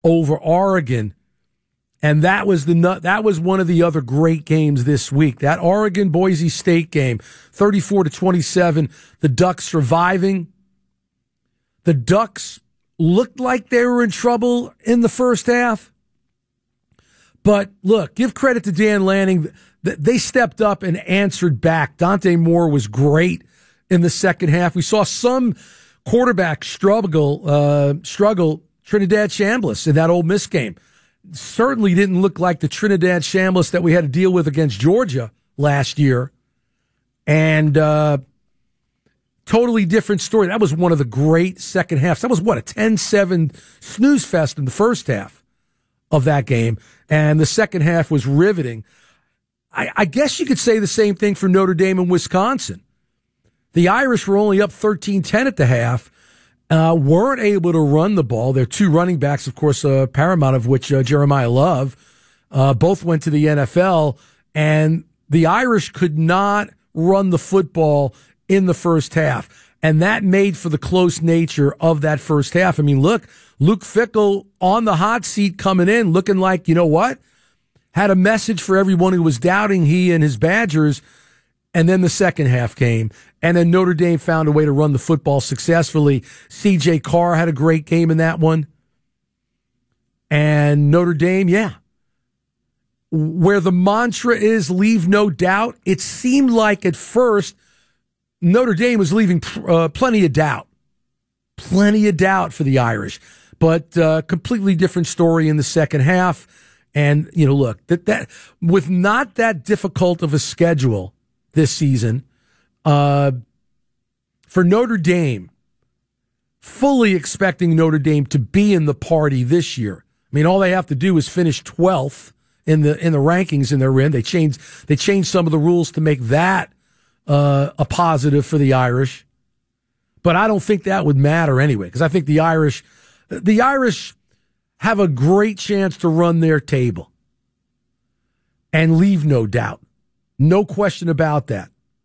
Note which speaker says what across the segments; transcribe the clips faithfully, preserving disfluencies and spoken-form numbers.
Speaker 1: over Oregon. And that was the that was one of the other great games this week. That Oregon Boise State game, thirty-four to twenty-seven. The Ducks surviving. The Ducks looked like they were in trouble in the first half. But look, give credit to Dan Lanning. They stepped up and answered back. Dante Moore was great in the second half. We saw some quarterback struggle, uh, struggle Trinidad Chambliss in that Ole Miss game. Certainly didn't look like the Trinidad Chambliss that we had to deal with against Georgia last year. And uh, totally different story. That was one of the great second halves. That was, what, a ten seven snooze fest in the first half of that game. And the second half was riveting. I, I guess you could say the same thing for Notre Dame and Wisconsin. The Irish were only up thirteen ten at the half. Uh, weren't able to run the ball. Their two running backs, of course, uh, paramount of which uh, Jeremiah Love, uh, both went to the N F L, and the Irish could not run the football in the first half. And that made for the close nature of that first half. I mean, look, Luke Fickell on the hot seat coming in, looking like, you know what? Had a message for everyone who was doubting he and his Badgers. And then the second half came, and then Notre Dame found a way to run the football successfully. C J Carr had a great game in that one. And Notre Dame, yeah. Where the mantra is leave no doubt, it seemed like at first Notre Dame was leaving uh, plenty of doubt. Plenty of doubt for the Irish. But uh, completely different story in the second half. And, you know, look, that that with not that difficult of a schedule this season, uh, for Notre Dame, fully expecting Notre Dame to be in the party this year. I mean, all they have to do is finish twelfth in the in the rankings, and they're in. They changed they changed some of the rules to make that uh, a positive for the Irish. But I don't think that would matter anyway, because I think the Irish, the Irish have a great chance to run their table and leave no doubt. No question about that.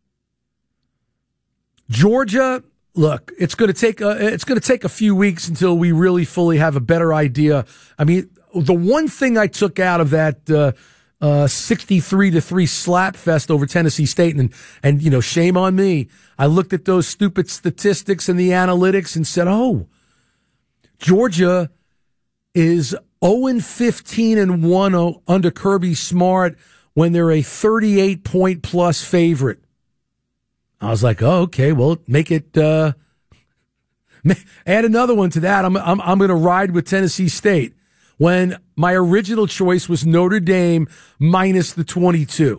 Speaker 1: Georgia, look, it's going to take a, it's going to take a few weeks until we really fully have a better idea. I mean, the one thing I took out of that uh, uh, sixty-three to three slap fest over Tennessee State, and and you know, shame on me, I looked at those stupid statistics and the analytics and said, oh, Georgia is oh and fifteen and one under Kirby Smart when they're a thirty-eight point plus favorite. I was like, oh, okay, well, make it, uh, add another one to that. I'm, I'm, I'm going to ride with Tennessee State when my original choice was Notre Dame minus the twenty-two.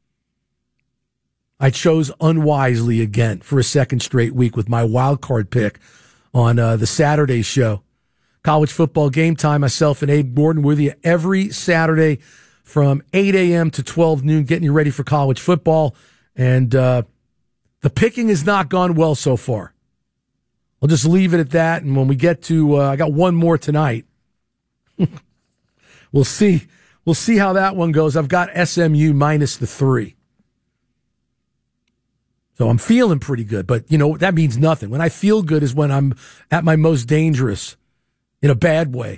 Speaker 1: I chose unwisely again for a second straight week with my wild card pick on uh, the Saturday show. College football game time, myself and Abe Gordon with you every Saturday from eight a.m. to twelve noon, getting you ready for college football. And uh, the picking has not gone well so far. I'll just leave it at that. And when we get to, uh, I got one more tonight. we'll see. We'll see how that one goes. I've got S M U minus the three. So I'm feeling pretty good. But, you know, that means nothing. When I feel good is when I'm at my most dangerous in a bad way.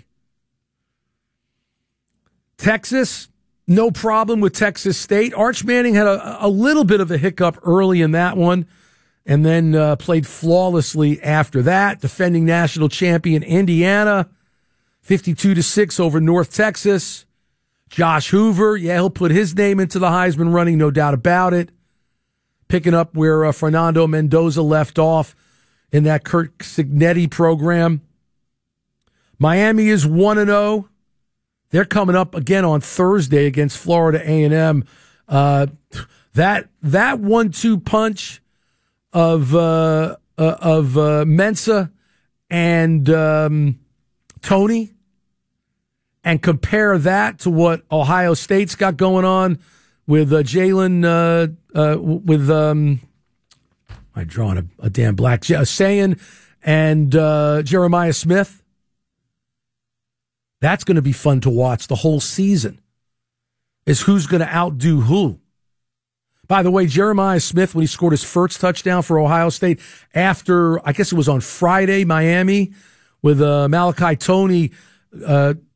Speaker 1: Texas, no problem with Texas State. Arch Manning had a, a little bit of a hiccup early in that one and then uh, played flawlessly after that. Defending national champion Indiana, fifty-two to six over North Texas. Josh Hoover, yeah, he'll put his name into the Heisman running, no doubt about it. Picking up where uh, Fernando Mendoza left off in that Kirk Cignetti program. Miami is one and oh. They're coming up again on Thursday against Florida A and M. Uh, that that one two punch of uh, uh, of uh, Mensa and um, Tony, and compare that to what Ohio State's got going on with uh, Jalen, uh, uh, with um, I'm drawing a, a damn black Sayan and uh, Jeremiah Smith. That's going to be fun to watch the whole season, is who's going to outdo who. By the way, Jeremiah Smith, when he scored his first touchdown for Ohio State after, I guess it was on Friday, Miami, with uh, Malachi Toney uh,